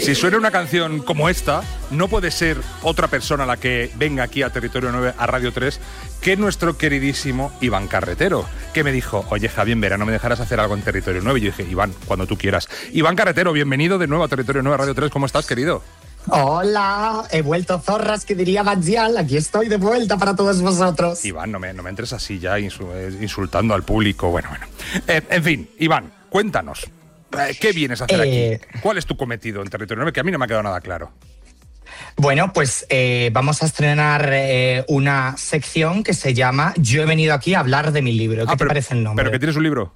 Si suena una canción como esta, no puede ser otra persona la que venga aquí a Territorio 9, a Radio 3, que nuestro queridísimo Iván Carretero, que me dijo, oye Javi, en verano me dejarás hacer algo en Territorio 9. Y yo dije, Iván, cuando tú quieras. Iván Carretero, bienvenido de nuevo a Territorio 9, a Radio 3. ¿Cómo estás, querido? Hola, he vuelto zorras, que diría Banzial. Aquí estoy de vuelta para todos vosotros. Iván, no me entres así ya insultando al público. Bueno. En fin, Iván, cuéntanos. ¿Qué vienes a hacer aquí? ¿Cuál es tu cometido en Territorio 9? Que a mí no me ha quedado nada claro. Bueno, pues vamos a estrenar una sección que se llama Yo he venido aquí a hablar de mi libro. ¿Qué te parece el nombre? ¿Pero que tienes un libro?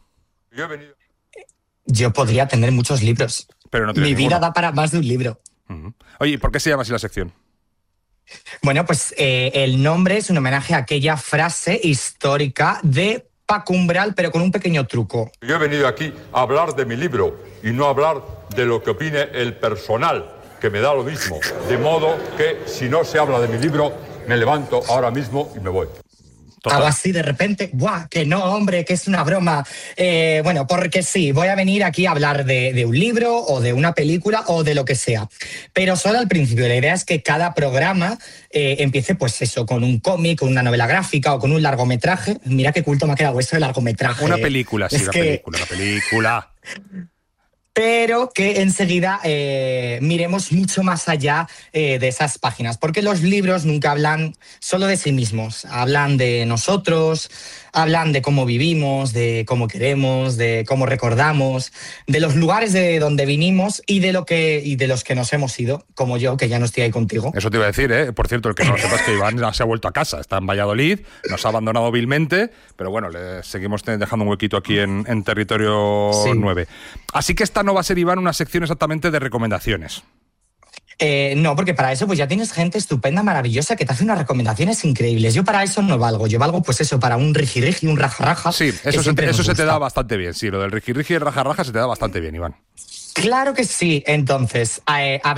Yo podría tener muchos libros. Pero no tienes Mi ninguno. vida da para más de un libro. Oye, ¿y por qué se llama así la sección? Bueno, pues el nombre es un homenaje a aquella frase histórica de Paco Umbral, pero con un pequeño truco. Yo he venido aquí a hablar de mi libro y no a hablar de lo que opine el personal, que me da lo mismo. De modo que si no se habla de mi libro, me levanto ahora mismo y me voy. Algo así de repente, ¡buah! Que no, hombre, que es una broma. Bueno, porque sí, voy a venir aquí a hablar de un libro o de una película o de lo que sea. Pero solo al principio. La idea es que cada programa empiece, pues eso, con un cómic, con una novela gráfica o con un largometraje. Mira qué culto me ha quedado eso de largometraje. Una película, sí, una película. Pero que enseguida miremos mucho más allá de esas páginas, porque los libros nunca hablan solo de sí mismos, hablan de nosotros, hablan de cómo vivimos, de cómo queremos, de cómo recordamos, de los lugares de donde vinimos y de los que nos hemos ido, como yo, que ya no estoy ahí contigo. Eso te iba a decir, ¿eh? Por cierto, el que no lo sepa es que Iván se ha vuelto a casa, está en Valladolid, nos ha abandonado vilmente, pero bueno, le seguimos dejando un huequito aquí en Territorio 9. Así que esta no va a ser, Iván, una sección exactamente de recomendaciones. No, porque para eso pues ya tienes gente estupenda, maravillosa, que te hace unas recomendaciones increíbles. Yo para eso no valgo. Yo valgo, pues eso, para un rigi-rigi, un raja-raja. Sí, eso se te da bastante bien. Sí, lo del rigi-rigi y raja-raja se te da bastante bien, Iván. Claro que sí. Entonces,